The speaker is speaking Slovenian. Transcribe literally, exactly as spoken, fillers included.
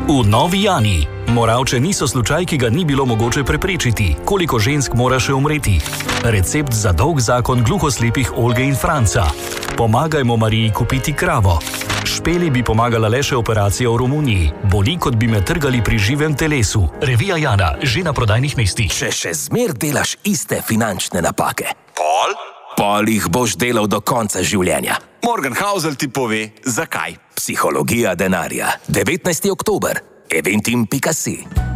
V Novi Jani. Moravče niso slučaj, ki ga ni bilo mogoče preprečiti. Koliko žensk mora še umreti? Recept za dolg zakon gluhoslepih Olge in Franca. Pomagajmo Mariji kupiti kravo. Špeli bi pomagala le še operacija v Romuniji. Boli, kot bi me trgali pri živem telesu. Revija Jana, že na prodajnih mestih. Če še zmer delaš iste finančne napake, Pol? pol jih boš delal do konca življenja. Morgan Housel ti pove, zakaj. Psihologija denarja. devetnajsti oktober. eventim pika si.